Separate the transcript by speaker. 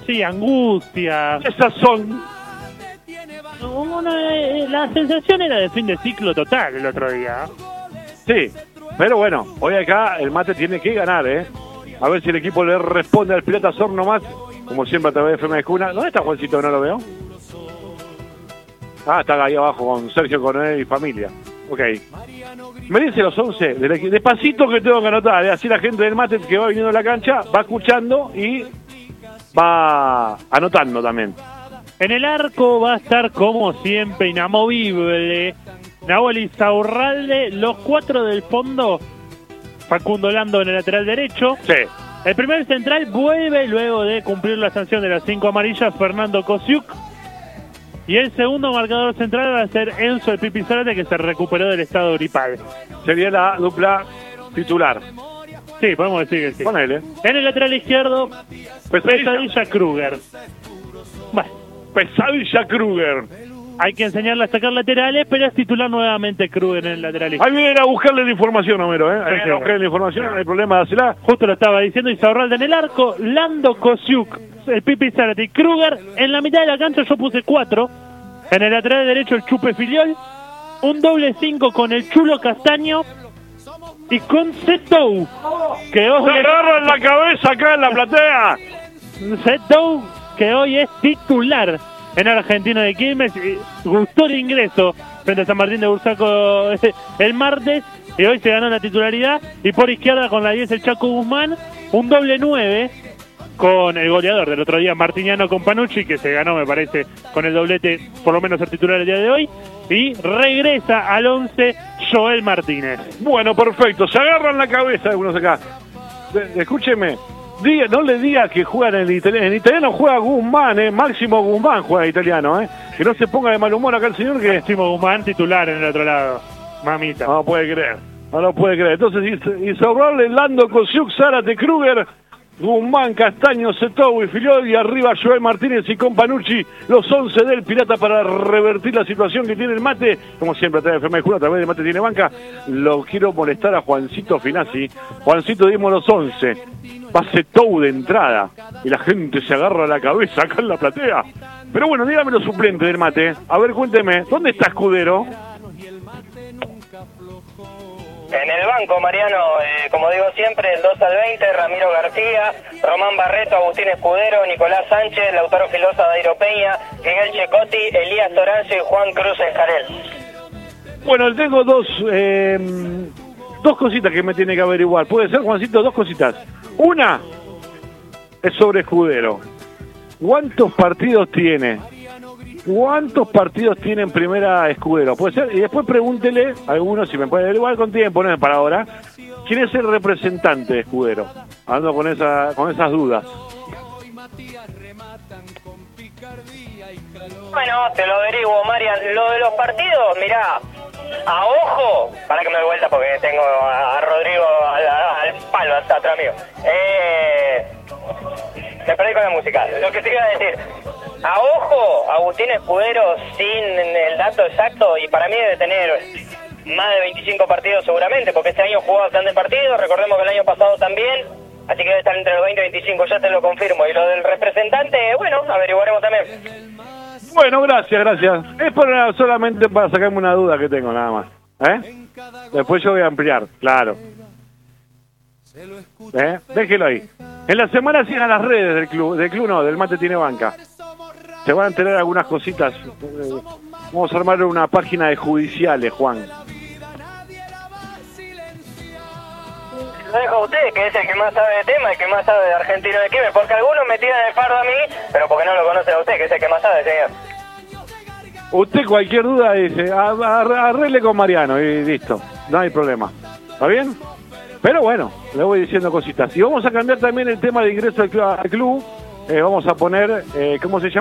Speaker 1: sí, angustia.
Speaker 2: Esas son...
Speaker 1: La sensación era de fin de ciclo total el otro día.
Speaker 2: Sí, pero bueno, hoy acá el Mate tiene que ganar, ¿eh? A ver si el equipo le responde al Pirata Sorno más, como siempre a través de FM de Cuna. ¿Dónde está Juancito? No lo veo. Ah, está ahí abajo con Sergio Coronel y familia. Ok. Me dice los 11, despacito que tengo que anotar, así la gente del Mate que va viniendo a la cancha va escuchando y va anotando también.
Speaker 1: En el arco va a estar como siempre inamovible Nahuel Insaurralde, los 4 del fondo, Facundo Lando en el lateral derecho.
Speaker 2: Sí.
Speaker 1: El primer central vuelve luego de cumplir la sanción de las 5 amarillas, Fernando Kosiuk. Y el segundo marcador central va a ser Enzo el Pipi Zárate, que se recuperó del estado gripal.
Speaker 2: Sería la dupla titular.
Speaker 1: Sí, podemos decir que sí.
Speaker 2: Ponele.
Speaker 1: En el lateral izquierdo, Pesadilla Kruger. Bueno,
Speaker 2: Pesadilla Kruger.
Speaker 1: hay que enseñarle a sacar laterales, pero es titular nuevamente Kruger en el lateral izquierdo.
Speaker 2: Ahí viene a buscarle la información, Homero, ¿eh? Ahí viene a buscarle la información, no hay problema, dásela.
Speaker 1: Justo lo estaba diciendo Insaurralde en el arco, Lando, Kosiuk, el Pipi Zárate y Kruger. En la mitad de la cancha yo puse 4. En el lateral derecho el Chupe Filiol. Un doble 5 con el Chulo Castaño y con Zetou, que hoy
Speaker 2: ¡Se agarra en la cabeza acá en la platea!
Speaker 1: Zetou, que hoy es titular en Argentino de Quilmes. Gustó el ingreso frente a San Martín de Bursaco el martes y hoy se ganó la titularidad. Y por izquierda con la 10 el Chaco Guzmán, un doble 9 con el goleador del otro día, Martiniano con Panucci, que se ganó, me parece, con el doblete, por lo menos el titular el día de hoy. Y regresa al 11 Joel Martínez.
Speaker 2: Bueno, perfecto. Se agarran la cabeza algunos acá. Escúcheme. No le diga que juegan en italiano. En italiano juega Guzmán, Máximo Guzmán juega en italiano, Que no se ponga de mal humor acá el señor que...
Speaker 1: Máximo Guzmán titular en el otro lado. Mamita.
Speaker 2: No puede creer. No lo puede creer. Entonces, Insaurralde, Lando, Kosiuk, Zárate, Kruger, Guzmán, Castaño, Zetou y Filiol, y arriba Joel Martínez y con Panucci, los 11 del Pirata para revertir la situación que tiene el Mate. Como siempre, a través de FM de Cuna, a través de Mate Tiene Banca. Lo quiero molestar a Juancito Finazzi. Juancito, dimos los 11. Va Zetou de entrada y la gente se agarra la cabeza acá en la platea. Pero bueno, dígame los suplentes del Mate. A ver, cuénteme, ¿dónde está Escudero?
Speaker 3: En el banco, Mariano, como digo siempre, el 2 al 20, Ramiro García, Román Barreto, Agustín Escudero, Nicolás Sánchez, Lautaro Filosa, Dairo Peña, Miguel Checotti, Elías Torancio y Juan Cruz Escarel.
Speaker 2: Bueno, tengo dos cositas que me tiene que averiguar. ¿Puede ser, Juancito? Dos cositas. Una es sobre Escudero. ¿Cuántos partidos tiene? ¿Cuántos partidos tiene en primera Escudero? Puede ser. Y después pregúntele a alguno, si me puede averiguar con tiempo, no es para ahora, ¿quién es el representante de Escudero? Ando con esas dudas.
Speaker 3: Bueno, te lo averiguo, Marian. Lo de los partidos, mirá, a ojo, para que me dé vuelta porque tengo a Rodrigo al palo atrás mío. Me perdí con la música. Lo que te iba a decir, a ojo, Agustín Escudero, sin el dato exacto, y para mí debe tener más de 25 partidos seguramente, porque este año jugó bastante partidos, recordemos que el año pasado también, así que debe estar entre los 20 y 25, ya te lo confirmo. Y lo del representante, bueno, averiguaremos también.
Speaker 2: Bueno, gracias. Es solamente para sacarme una duda que tengo, nada más. Después yo voy a ampliar, claro. Déjelo ahí. En la semana sigan las redes del Mate Tiene Banca. Se van a enterar algunas cositas. Vamos a armar una página de judiciales, Juan.
Speaker 3: Lo dejo a usted, que es el que más sabe de tema, el que más sabe de Argentino de Quilmes, porque algunos me tiran el fardo a mí, pero porque no lo conocen a usted, que es el que más sabe, señor.
Speaker 2: Usted cualquier duda dice, arregle con Mariano y listo, no hay problema. ¿Está bien? Pero bueno, le voy diciendo cositas. Y vamos a cambiar también el tema de ingreso al club. Vamos a poner, ¿cómo se llama?